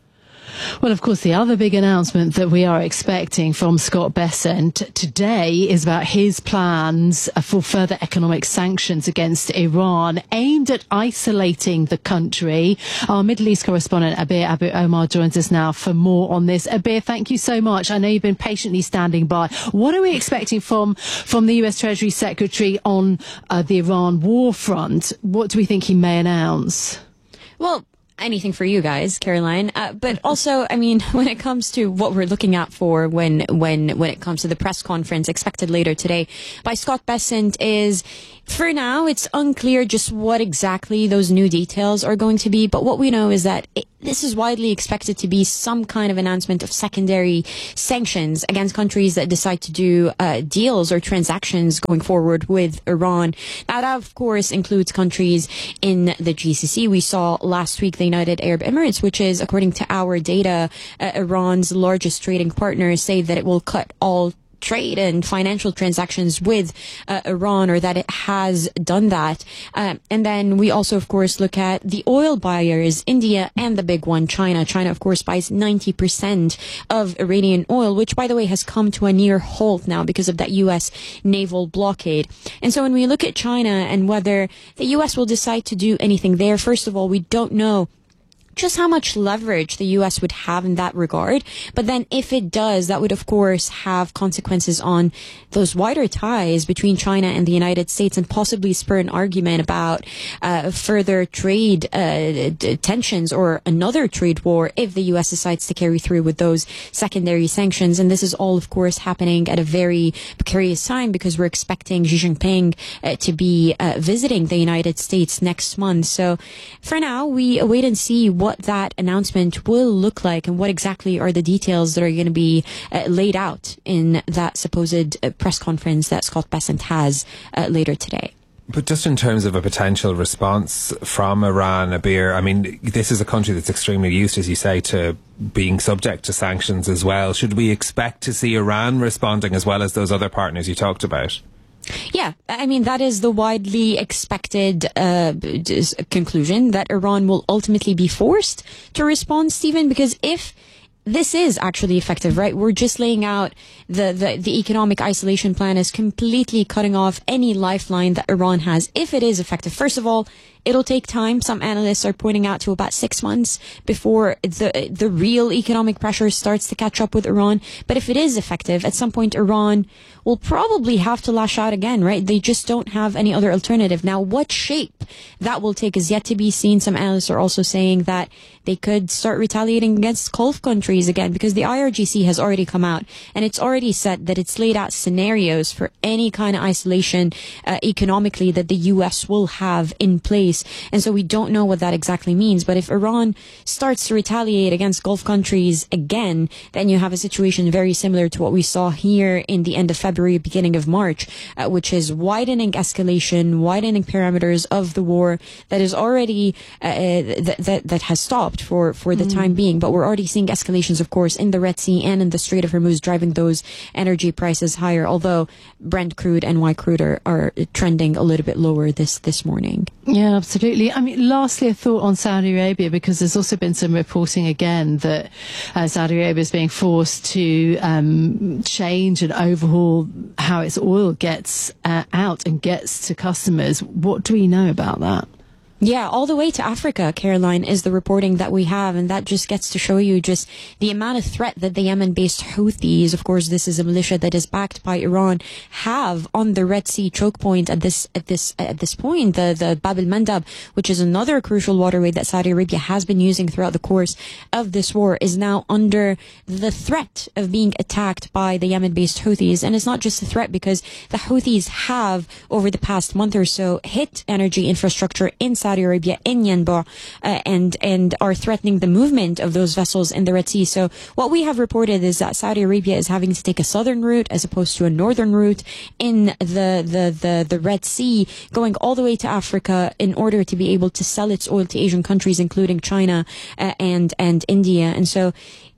Well, of course, the other big announcement that we are expecting from Scott Bessent today is about his plans for further economic sanctions against Iran aimed at isolating the country. Our Middle East correspondent, Abir Abu Omar, joins us now for more on this. Abir, thank you so much. I know you've been patiently standing by. What are we expecting from, from the U S Treasury Secretary on uh, the Iran war front? What do we think he may announce? Well, anything for you guys, Caroline. Uh, but also, I mean, when it comes to what we're looking at for when when when it comes to the press conference expected later today by Scott Bessent is, for now, it's unclear just what exactly those new details are going to be. But what we know is that it, this is widely expected to be some kind of announcement of secondary sanctions against countries that decide to do uh, deals or transactions going forward with Iran. Now, that, of course, includes countries in the G C C. We saw last week the United Arab Emirates, which is, according to our data, uh, Iran's largest trading partner, say that it will cut all trade and financial transactions with uh, Iran, or that it has done that. Uh, and then we also, of course, look at the oil buyers, India and the big one, China. China, of course, buys ninety percent of Iranian oil, which, by the way, has come to a near halt now because of that U S naval blockade. And so when we look at China and whether the U S will decide to do anything there, first of all, we don't know just how much leverage the U S would have in that regard. But then if it does, that would, of course, have consequences on those wider ties between China and the United States, and possibly spur an argument about uh, further trade uh, d- tensions or another trade war if the U S decides to carry through with those secondary sanctions. And this is all, of course, happening at a very precarious time because we're expecting Xi Jinping uh, to be uh, visiting the United States next month. So for now, we wait and see what what that announcement will look like and what exactly are the details that are going to be uh, laid out in that supposed uh, press conference that Scott Bessent has uh, later today. But just in terms of a potential response from Iran, Abir, I mean, this is a country that's extremely used, as you say, to being subject to sanctions as well. Should we expect to see Iran responding as well as those other partners you talked about? Yeah, I mean, that is the widely expected uh, conclusion, that Iran will ultimately be forced to respond, Stephen, because if this is actually effective, right? We're just laying out the, the, the economic isolation plan as completely cutting off any lifeline that Iran has. If it is effective, first of all, it'll take time. Some analysts are pointing out to about six months before the the real economic pressure starts to catch up with Iran. But if it is effective, at some point Iran will probably have to lash out again, right? They just don't have any other alternative. Now, what shape that will take is yet to be seen. Some analysts are also saying that they could start retaliating against Gulf countries again, because the I R G C has already come out and it's already said that it's laid out scenarios for any kind of isolation uh, economically that the U S will have in place. And so we don't know what that exactly means. But if Iran starts to retaliate against Gulf countries again, then you have a situation very similar to what we saw here in the end of February, beginning of March, uh, which is widening escalation, widening parameters of the war that is already, uh, th- that, that has stopped for, for the mm. time being. But we're already seeing escalations, of course, in the Red Sea and in the Strait of Hormuz, driving those energy prices higher, although Brent crude and white crude are, are trending a little bit lower this, this morning. Yeah, absolutely. I mean, lastly, a thought on Saudi Arabia, because there's also been some reporting again that uh, Saudi Arabia is being forced to um, change and overhaul how its oil gets uh, out and gets to customers. What do we know about that? Yeah, all the way to Africa, Caroline, is the reporting that we have, and that just gets to show you just the amount of threat that the Yemen-based Houthis, of course this is a militia that is backed by Iran, have on the Red Sea choke point at this at this at this point. The the Bab el-Mandab, which is another crucial waterway that Saudi Arabia has been using throughout the course of this war, is now under the threat of being attacked by the Yemen-based Houthis. And it's not just a threat, because the Houthis have, over the past month or so, hit energy infrastructure in Saudi Arabia, in Yanbu, uh, and and are threatening the movement of those vessels in the Red Sea. So what we have reported is that Saudi Arabia is having to take a southern route as opposed to a northern route in the the the, the Red Sea, going all the way to Africa in order to be able to sell its oil to Asian countries, including China uh, and and India. And so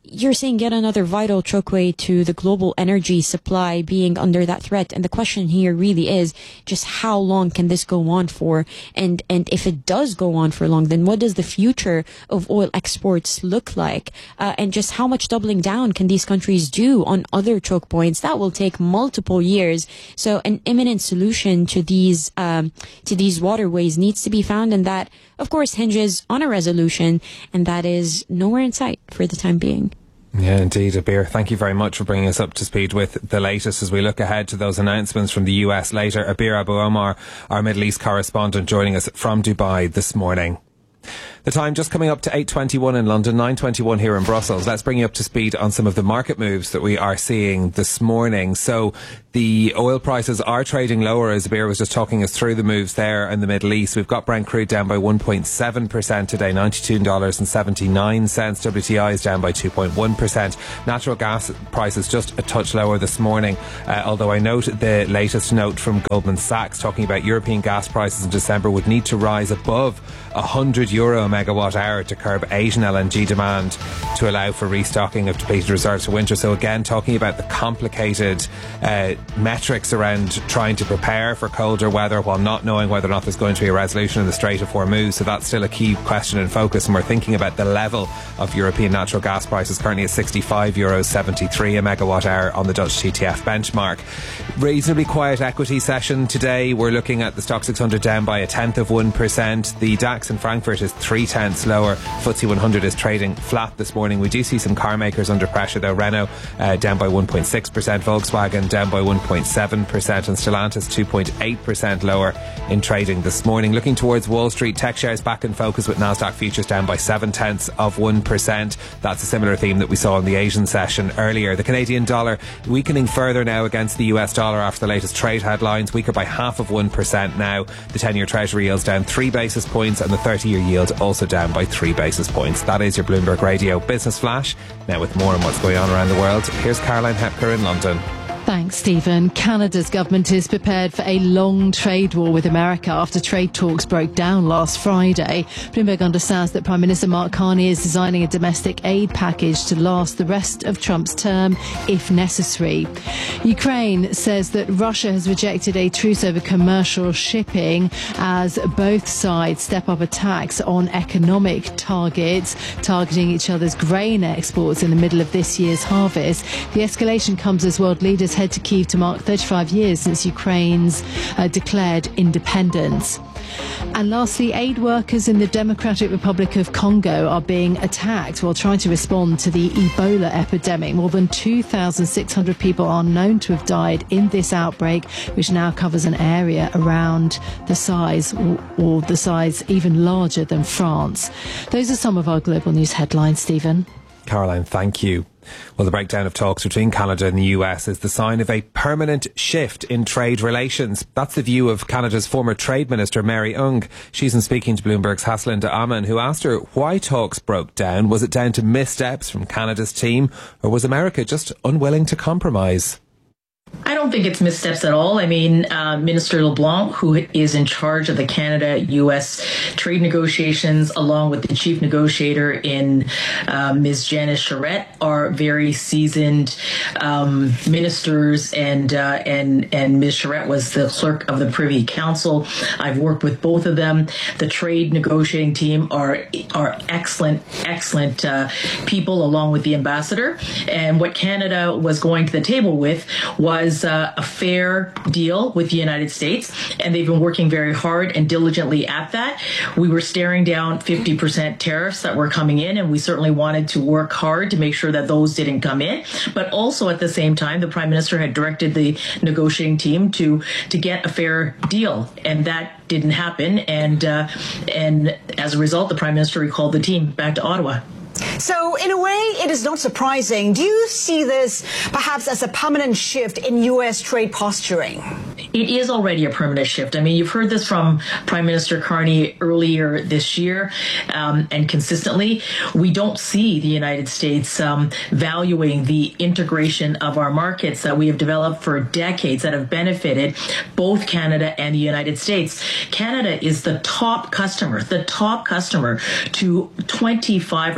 you're seeing yet another vital chokeway to the global energy supply being under that threat. And the question here really is just how long can this go on for? And, and if it does go on for long, then what does the future of oil exports look like? Uh, and just how much doubling down can these countries do on other choke points? That will take multiple years. So an imminent solution to these, um, to these waterways needs to be found. And that, of course, hinges on a resolution. And that is nowhere in sight for the time being. Yeah, indeed, Abir. Thank you very much for bringing us up to speed with the latest as we look ahead to those announcements from the U S later. Abir Abu Omar, our Middle East correspondent, joining us from Dubai this morning. The time just coming up to eight twenty-one in London, nine twenty-one here in Brussels. Let's bring you up to speed on some of the market moves that we are seeing this morning. So the oil prices are trading lower, as Abir was just talking us through the moves there in the Middle East. We've got Brent crude down by one point seven percent today, ninety-two dollars and seventy-nine cents. W T I is down by two point one percent. Natural gas prices just a touch lower this morning, uh, although I note the latest note from Goldman Sachs talking about European gas prices in December would need to rise above one hundred euro a megawatt hour to curb Asian L N G demand to allow for restocking of depleted reserves for winter. So again, talking about the complicated uh, metrics around trying to prepare for colder weather while not knowing whether or not there's going to be a resolution in the Strait of Hormuz. So that's still a key question and focus, and we're thinking about the level of European natural gas prices, currently at sixty-five euros seventy-three a megawatt hour on the Dutch T T F benchmark. Reasonably quiet equity session today. We're looking at the Stock six hundred down by a tenth of one percent. The DAX in Frankfurt is three tenths lower. F T S E one hundred is trading flat this morning. We do see some car makers under pressure though. Renault uh, down by one point six percent, Volkswagen down by one point seven percent, and Stellantis two point eight percent lower in trading this morning. Looking towards Wall Street, tech shares back in focus with Nasdaq futures down by seven tenths of one percent. That's a similar theme that we saw in the Asian session earlier. The Canadian dollar weakening further now against the U S dollar after the latest trade headlines, weaker by half of one percent now. The ten-year Treasury yield's down three basis points, and the thirty-year yield also down by three basis points. That is your Bloomberg Radio Business Flash. Now with more on what's going on around the world, here's Caroline Hepker in London. Thanks, Stephen. Canada's government is prepared for a long trade war with America after trade talks broke down last Friday. Bloomberg understands that Prime Minister Mark Carney is designing a domestic aid package to last the rest of Trump's term, if necessary. Ukraine says that Russia has rejected a truce over commercial shipping as both sides step up attacks on economic targets, targeting each other's grain exports in the middle of this year's harvest. The escalation comes as world leaders head to Kyiv to mark thirty-five years since Ukraine's uh, declared independence. And lastly, aid workers in the Democratic Republic of Congo are being attacked while trying to respond to the Ebola epidemic. More than two thousand six hundred people are known to have died in this outbreak, which now covers an area around the size, or, or the size even larger than France. Those are some of our global news headlines, Stephen. Caroline, thank you. Well, the breakdown of talks between Canada and the U S is the sign of a permanent shift in trade relations. That's the view of Canada's former Trade Minister, Mary Ung. She's been speaking to Bloomberg's Haslinda Aman, who asked her why talks broke down. Was it down to missteps from Canada's team, or was America just unwilling to compromise? I don't think it's missteps at all. I mean, uh, Minister LeBlanc, who is in charge of the Canada-U S trade negotiations, along with the chief negotiator in uh, Miz Janice Charette, are very seasoned um, ministers, and uh, and and Miz Charette was the clerk of the Privy Council. I've worked with both of them. The trade negotiating team are are excellent, excellent uh, people, along with the ambassador. And what Canada was going to the table with was was uh, a fair deal with the United States, and they've been working very hard and diligently at that. We were staring down fifty percent tariffs that were coming in, and we certainly wanted to work hard to make sure that those didn't come in. But also at the same time, the Prime Minister had directed the negotiating team to to get a fair deal, and that didn't happen. And uh, and as a result, the Prime Minister recalled the team back to Ottawa. So, in a way, it is not surprising. Do you see this perhaps as a permanent shift in U S trade posturing? It is already a permanent shift. I mean, you've heard this from Prime Minister Carney earlier this year, um, and consistently. We don't see the United States um, valuing the integration of our markets that we have developed for decades that have benefited both Canada and the United States. Canada is the top customer, the top customer to twenty-five or twenty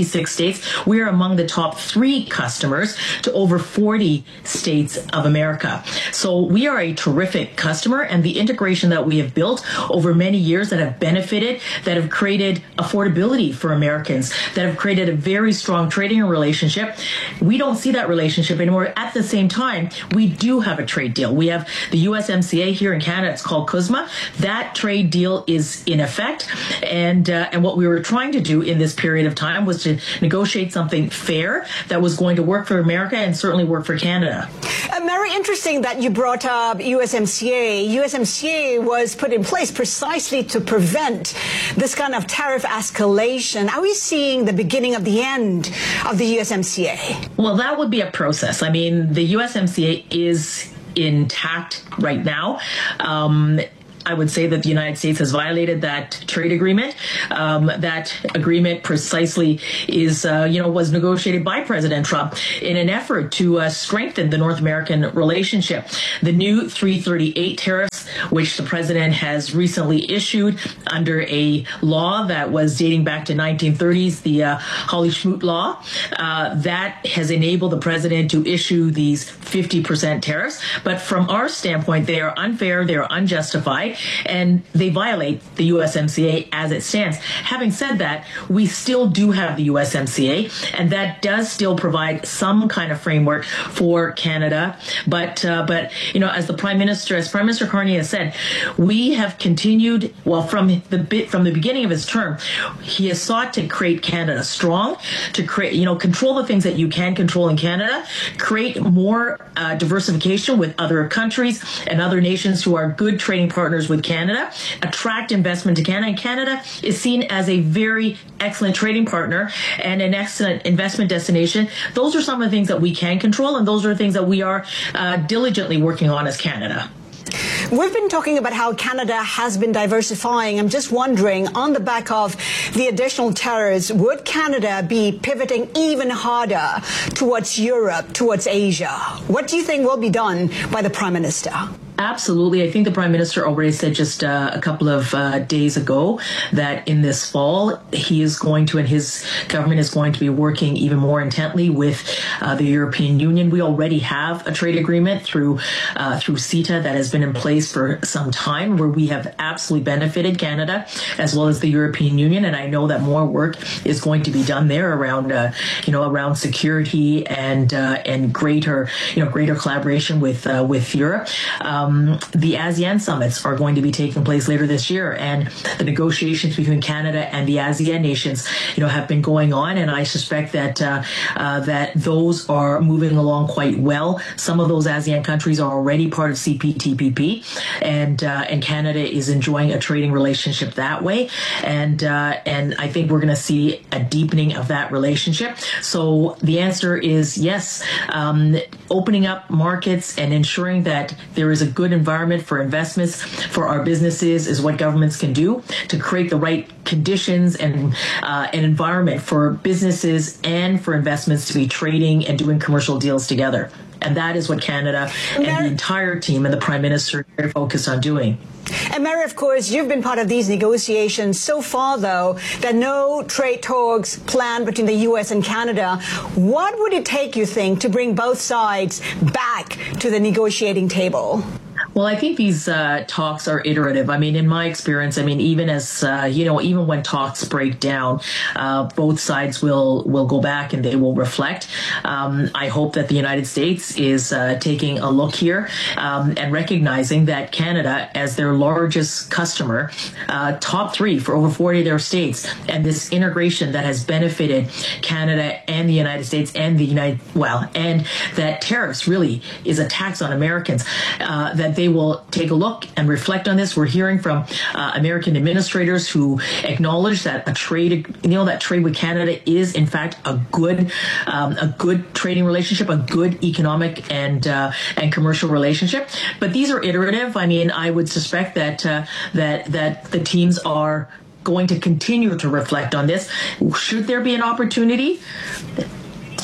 fifty-six states. We are among the top three customers to over forty states of America. So we are a terrific customer, and the integration that we have built over many years that have benefited, that have created affordability for Americans, that have created a very strong trading relationship. We don't see that relationship anymore. At the same time, we do have a trade deal. We have the U S M C A here in Canada. It's called CUSMA. That trade deal is in effect. And, uh, and what we were trying to do in this period of time was to negotiate something fair that was going to work for America and certainly work for Canada. Uh, Mary, interesting that you brought up U S M C A. U S M C A was put in place precisely to prevent this kind of tariff escalation. Are we seeing the beginning of the end of the U S M C A? Well, that would be a process. I mean, the U S M C A is intact right now. Um, I would say that the United States has violated that trade agreement. Um, that agreement precisely is, uh, you know, was negotiated by President Trump in an effort to uh, strengthen the North American relationship. The new three thirty-eight tariffs, which the president has recently issued under a law that was dating back to nineteen thirties, the uh, Hawley-Schmoot law, uh, that has enabled the president to issue these fifty percent tariffs. But from our standpoint, they are unfair, they are unjustified, and they violate the U S M C A as it stands. Having said that, we still do have the U S M C A, and that does still provide some kind of framework for Canada. But, uh, but you know, as the Prime Minister, as Prime Minister Carney has said, we have continued, well, from the bit, from the beginning of his term, he has sought to create Canada strong, to create, you know, control the things that you can control in Canada, create more uh, diversification with other countries and other nations who are good trading partners with Canada, attract investment to Canada. And Canada is seen as a very excellent trading partner and an excellent investment destination. Those are some of the things that we can control, and those are things that we are uh, diligently working on as Canada. We've been talking about how Canada has been diversifying. I'm just wondering, on the back of the additional tariffs, would Canada be pivoting even harder towards Europe, towards Asia? What do you think will be done by the Prime Minister? Absolutely. I think the Prime Minister already said just uh, a couple of uh, days ago that in this fall, he is going to, and his government is going to be working even more intently with uh, the European Union. We already have a trade agreement through uh, through CETA that has been in place for some time, where we have absolutely benefited Canada as well as the European Union. And I know that more work is going to be done there around, uh, you know, around security and uh, and greater, you know, greater collaboration with uh, with Europe. Um, Um, the ASEAN summits are going to be taking place later this year, and the negotiations between Canada and the ASEAN nations, you know, have been going on, and I suspect that uh, uh, that those are moving along quite well. Some of those ASEAN countries are already part of C P T P P, and uh, and Canada is enjoying a trading relationship that way, and uh, and I think we're going to see a deepening of that relationship. So the answer is yes. Um, opening up markets and ensuring that there is a good environment for investments for our businesses is what governments can do to create the right conditions and uh, an environment for businesses and for investments to be trading and doing commercial deals together. And that is what Canada and the entire team and the Prime Minister are focused on doing. And Mary, of course, you've been part of these negotiations. So far, though, there are no trade talks planned between the U S and Canada. What would it take, you think, to bring both sides back to the negotiating table? Well, I think these uh, talks are iterative. I mean, in my experience, I mean, even as, uh, you know, even when talks break down, uh, both sides will will go back and they will reflect. Um, I hope that the United States is uh, taking a look here um, and recognizing that Canada, as their largest customer, uh, top three for over forty of their states, and this integration that has benefited Canada and the United States and the United, well, and that tariffs really is a tax on Americans, uh, that they will take a look and reflect on this. We're hearing from uh, American administrators who acknowledge that a trade, you know, that trade with Canada is in fact a good, um, a good trading relationship, a good economic and uh, and commercial relationship. But these are iterative. I mean, I would suspect that uh, that that the teams are going to continue to reflect on this. Should there be an opportunity?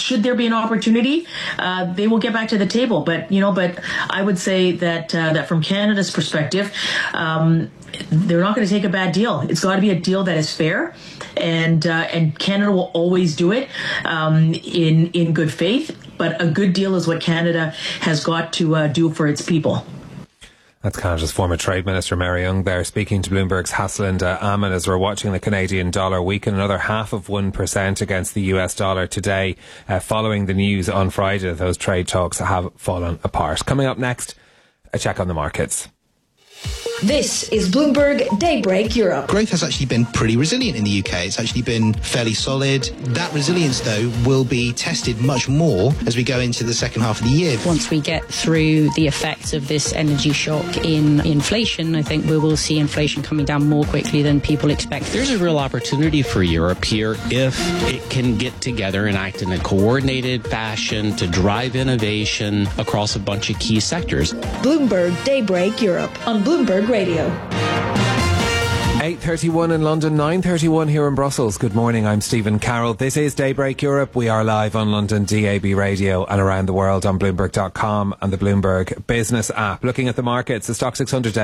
should there be an opportunity, uh, they will get back to the table. But, you know, but I would say that uh, that from Canada's perspective, um, they're not going to take a bad deal. It's got to be a deal that is fair, and uh, and Canada will always do it um, in in good faith. But a good deal is what Canada has got to uh, do for its people. That's Canada's former Trade Minister Mary Young there, speaking to Bloomberg's Haslinda Ammon as we're watching the Canadian dollar weaken another half of one percent against the U S dollar today, uh, following the news on Friday that those trade talks have fallen apart. Coming up next, a check on the markets. This is Bloomberg Daybreak Europe. Growth has actually been pretty resilient in the U K. It's actually been fairly solid. That resilience, though, will be tested much more as we go into the second half of the year. Once we get through the effects of this energy shock in inflation, I think we will see inflation coming down more quickly than people expect. There's a real opportunity for Europe here if it can get together and act in a coordinated fashion to drive innovation across a bunch of key sectors. Bloomberg Daybreak Europe on Bloomberg Radio. eight thirty-one in London, nine thirty-one here in Brussels. Good morning, I'm Stephen Carroll. This is Daybreak Europe. We are live on London D A B radio and around the world on Bloomberg dot com and the Bloomberg Business app. Looking at the markets, the Stock six hundred